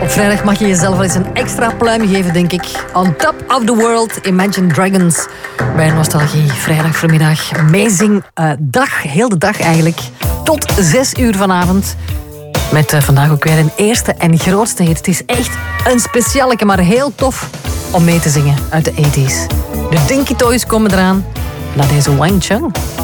Op vrijdag mag je jezelf wel eens een extra pluim geven, denk ik. On Top of the World, Imagine Dragons. Bij Nostalgie, vrijdag vanmiddag. Amazing dag, heel de dag eigenlijk. Tot 6 uur vanavond. Met vandaag ook weer een eerste en grootste hit. Het is echt een specialeke, maar heel tof om mee te zingen uit de 80s. De Dinky Toys komen eraan. Na deze Wang Chung.